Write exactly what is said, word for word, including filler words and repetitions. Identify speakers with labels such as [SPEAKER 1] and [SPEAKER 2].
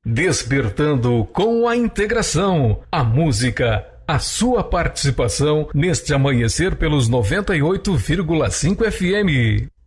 [SPEAKER 1] Despertando com a integração, a música, a sua participação neste amanhecer pelos noventa e oito vírgula cinco F M.